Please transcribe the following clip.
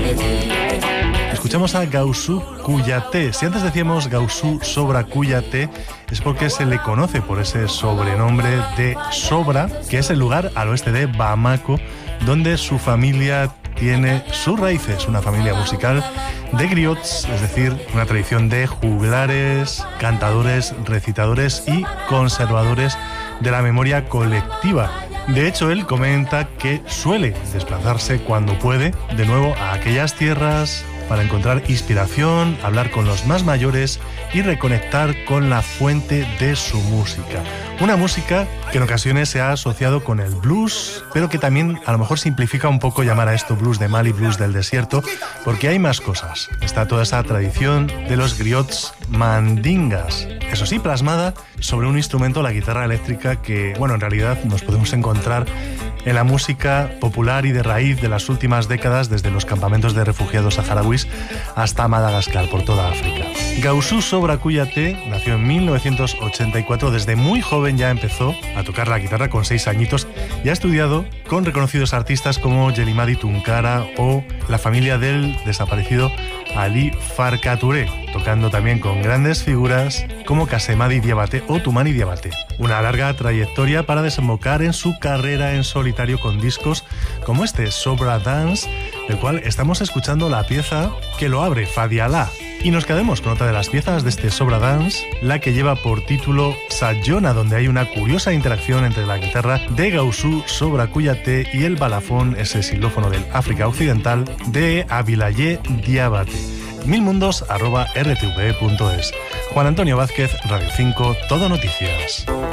Escuchamos a Gausu Kouyaté. Si antes decíamos Gausu Sobra Kouyaté, es porque se le conoce por ese sobrenombre de Sobra, que es el lugar al oeste de Bamako, donde su familia tiene sus raíces, una familia musical de griots, es decir, una tradición de juglares, cantadores, recitadores y conservadores de la memoria colectiva. De hecho, él comenta que suele desplazarse cuando puede de nuevo a aquellas tierras para encontrar inspiración, hablar con los más mayores y reconectar con la fuente de su música. Una música que en ocasiones se ha asociado con el blues, pero que también a lo mejor simplifica un poco llamar a esto blues de Mali, blues del desierto, porque hay más cosas. Está toda esa tradición de los griots mandingas, eso sí, plasmada sobre un instrumento, la guitarra eléctrica, que, bueno, en realidad nos podemos encontrar en la música popular y de raíz de las últimas décadas, desde los campamentos de refugiados saharauis hasta Madagascar, por toda África. Gausu Sobra Kouyaté nació en 1984. Desde muy joven ya empezó a tocar la guitarra con 6 añitos y ha estudiado con reconocidos artistas como Yelimadi Tunkara o la familia del desaparecido Ali Farka Touré, tocando también con grandes figuras como Kassemady Diabaté o Toumani Diabaté. Una larga trayectoria para desembocar en su carrera en solitario con discos como este Sobra Dance, del cual estamos escuchando la pieza que lo abre, Fadialá. Y nos quedamos con otra de las piezas de este Sobra Dance, la que lleva por título Sayona, donde hay una curiosa interacción entre la guitarra de Gausu Sobra Kouyaté y el balafón, ese xilófono del África Occidental, de Abilaye Diabaté. milmundos@rtve.es. Juan Antonio Vázquez, Radio 5, Todo Noticias.